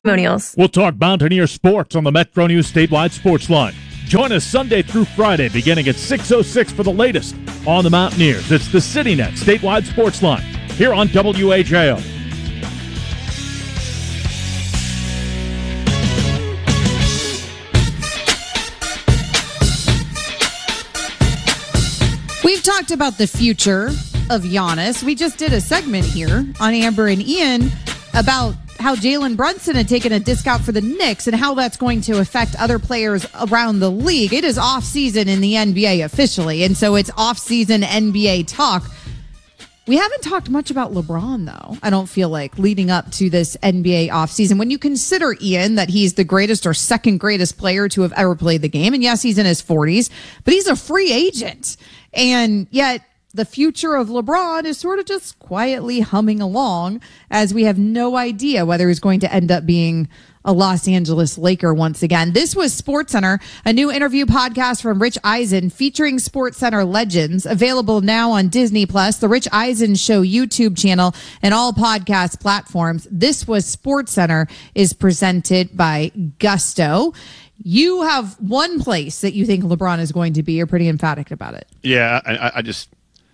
testimonials. We'll talk Mountaineer sports on the Metro News statewide sports line. Join us Sunday through Friday beginning at 6:06 for the latest on the Mountaineers. It's the CityNet statewide sports line here on WAJO. We've talked about the future of Giannis. We just did a segment here on Amber and Ian about how Jalen Brunson had taken a discount for the Knicks and how that's going to affect other players around the league. It is off-season in the NBA officially, and so it's off-season NBA talk. We haven't talked much about LeBron, though, I don't feel like, leading up to this NBA offseason. When you consider, Ian, that he's the greatest or second greatest player to have ever played the game, and yes, he's in his 40s, but he's a free agent. And yet the future of LeBron is sort of just quietly humming along as we have no idea whether he's going to end up being a Los Angeles Laker once again. This was SportsCenter, a new interview podcast from Rich Eisen featuring SportsCenter legends, available now on Disney+, the Rich Eisen Show YouTube channel, and all podcast platforms. This was SportsCenter is presented by Gusto. You have one place that you think LeBron is going to be. You're pretty emphatic about it. Yeah, I just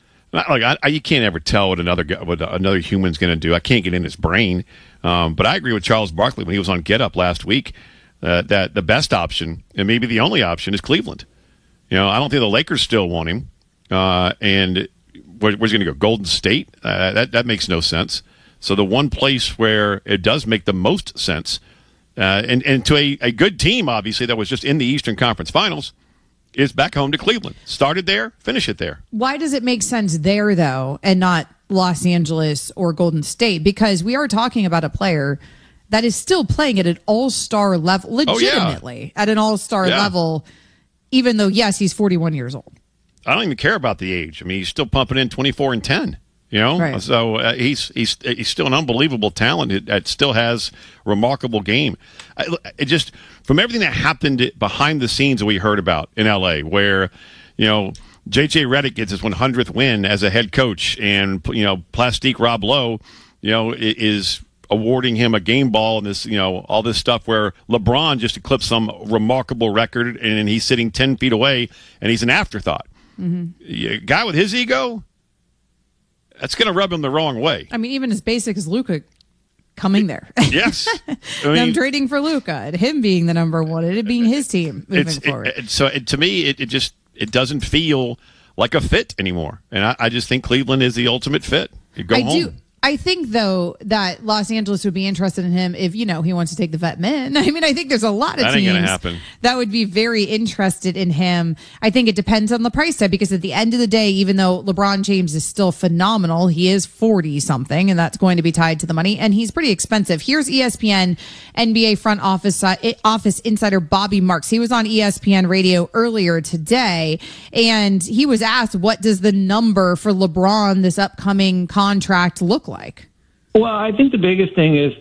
you can't ever tell what another human's going to do. I can't get in his brain. But I agree with Charles Barkley when he was on Get Up last week that the best option and maybe the only option is Cleveland. You know, I don't think the Lakers still want him. And where's he going to go? Golden State? That makes no sense. So the one place where it does make the most sense, and to a good team, obviously, that was just in the Eastern Conference Finals, is back home to Cleveland. Started there, finish it there. Why does it make sense there, though, and not Los Angeles or Golden State? Because we are talking about a player that is still playing at an all-star level, legitimately at an all-star level, even though, yes, he's 41 years old. I don't even care about the age. I mean, he's still pumping in 24 and 10. You know, right. So he's still an unbelievable talent. It still has a remarkable game. It just, from everything that happened behind the scenes that we heard about in L.A., where, you know, J.J. Redick gets his 100th win as a head coach, and, you know, Plastique Rob Lowe, you know, is awarding him a game ball and this, you know, all this stuff where LeBron just eclipsed some remarkable record and he's sitting 10 feet away and he's an afterthought. Mm-hmm. A guy with his ego, that's going to rub him the wrong way. I mean, even as basic as Luka coming there. Yes. Them trading for Luka and him being the number one and it being his team moving forward. So to me, it doesn't feel like a fit anymore. And I just think Cleveland is the ultimate fit. You go home. I think, though, that Los Angeles would be interested in him if, you know, he wants to take the vet min. I mean, I think there's a lot of teams that would be very interested in him. I think it depends on the price tag, because at the end of the day, even though LeBron James is still phenomenal, he is 40-something, and that's going to be tied to the money, and he's pretty expensive. Here's ESPN NBA front office insider Bobby Marks. He was on ESPN radio earlier today, and he was asked, what does the number for LeBron this upcoming contract look like? Well, I think the biggest thing is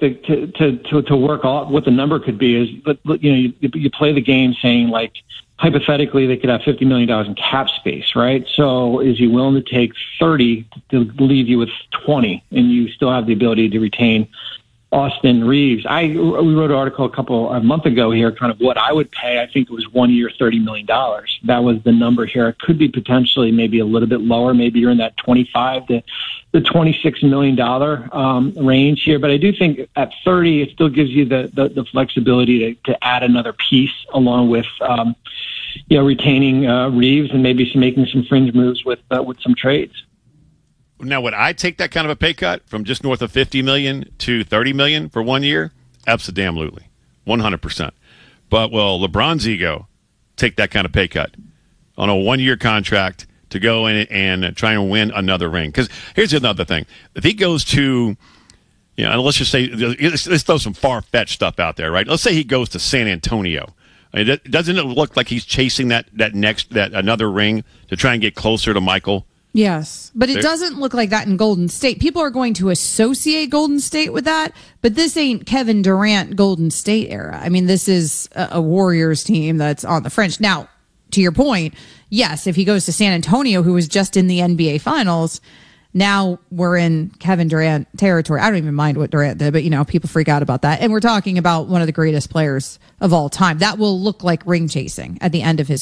to work out what the number could be is, but you know, you play the game saying, like, hypothetically they could have $50 million in cap space, right? So is he willing to take 30 to leave you with 20 and you still have the ability to retain Austin Reeves? We wrote an article a month ago here, kind of what I would pay. I think it was 1 year, $30 million. That was the number here. It could be potentially maybe a little bit lower. Maybe you're in that 25 to the $26 million range here. But I do think at 30, it still gives you the flexibility to add another piece along with, you know, retaining Reeves and maybe making some fringe moves with some trades. Now, would I take that kind of a pay cut from just north of $50 million to $30 million for 1 year? Absolutely, 100%. But will LeBron's ego take that kind of pay cut on a 1 year contract to go in and try and win another ring? Because here's another thing: if he goes to, you know, let's just say, let's throw some far-fetched stuff out there, right? Let's say he goes to San Antonio. I mean, doesn't it look like he's chasing that another ring to try and get closer to Michael? Yes, but it doesn't look like that in Golden State. People are going to associate Golden State with that, but this ain't Kevin Durant Golden State era. I mean, this is a Warriors team that's on the fringe. Now, to your point, yes, if he goes to San Antonio, who was just in the NBA Finals, Now we're in Kevin Durant territory. I don't even mind what Durant did, but people freak out about that. And we're talking about one of the greatest players of all time. That will look like ring chasing at the end of his